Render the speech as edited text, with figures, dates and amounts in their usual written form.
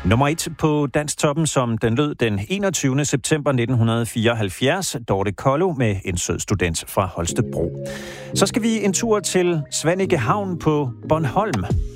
Nummer 1 på Dansktoppen, som den lød den 21. september 1974. Dorte Kollo med En sød student fra Holstebro. Så skal vi en tur til Svanike Havn på Bornholm.